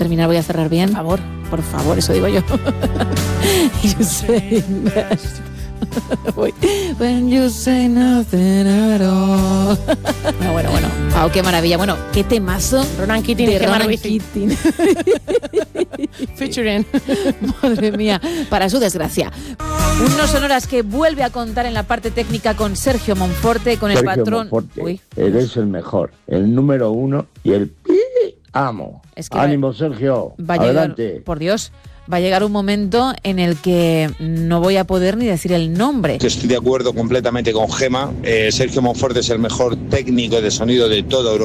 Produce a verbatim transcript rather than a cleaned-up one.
terminar voy a cerrar bien. Por favor. Por favor, eso digo yo. You say when you say nothing at all. Bueno, bueno, bueno. Wow, qué maravilla. Bueno, qué temazo. Ronan Keating de y Gemma Ronan Ruiz. Keating. Featuring. Madre mía, para su desgracia. Un No Sonoras que vuelve a contar en la parte técnica con Sergio Monforte, con Sergio el patrón. Monforte, Uy. eres el mejor, el número uno y el pi amo. Es que Ánimo, va, Sergio. Va a adelante. Llegar, por Dios, va a llegar un momento en el que no voy a poder ni decir el nombre. Estoy de acuerdo completamente con Gemma. Eh, Sergio Monforte es el mejor técnico de sonido de toda Europa.